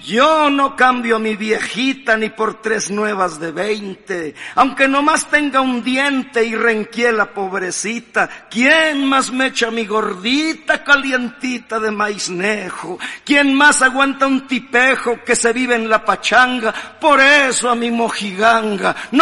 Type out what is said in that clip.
Yo no cambio a mi viejita ni por 3 nuevas de 20, aunque nomás tenga un diente y renquie la pobrecita. ¿Quién más me echa mi gordita calientita de maiznejo? ¿Quién más aguanta un tipejo que se vive en la pachanga? Por eso a mi mojiganga no